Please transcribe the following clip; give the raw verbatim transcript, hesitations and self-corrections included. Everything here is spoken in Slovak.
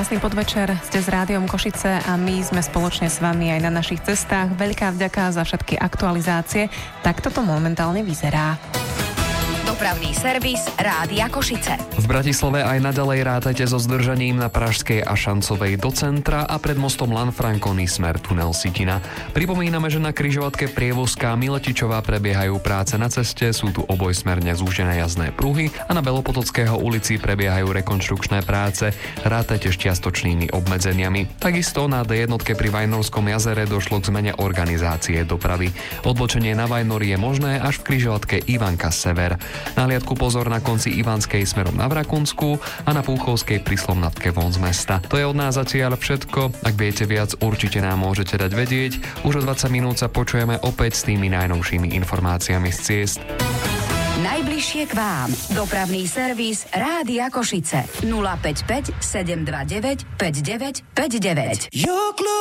Krásny podvečer, ste s Rádiom Košice a my sme spoločne s vami aj na našich cestách. Veľká vďaka za všetky aktualizácie. Tak toto momentálne vyzerá. Dopravný servis Rádia Košice. V Bratislave aj naďalej rátajte so zdržaním na Pražskej a Šancovej do centra a pred mostom Lanfranconi smer tunel Sitina. Pripomíname, že na križovatke Prievozka Miletičová prebiehajú práce na ceste, sú tu obojsmerne zúžené jazdné pruhy a na Belopotockého ulici prebiehajú rekonštrukčné práce. Rátajte s čiastočnými obmedzeniami. Takisto na dé jednotke pri Vajnorskom jazere došlo k zmene organizácie dopravy. Odbočenie na Vajnori je možné až v križovatke Ivanka Sever. Na hliadku pozor na konci Ivanskej smerom na Vrakunsku a na Púchovskej pri Slovnatke von z mesta. To je od nás zatiaľ všetko. Ak viete viac, určite nám môžete dať vedieť. Už o dvadsať minút sa počujeme opäť s tými najnovšími informáciami z ciest. Najbližšie k vám. Dopravný servis Rádia Košice. nula päť päť sedem dva deväť päť deväť päť deväť.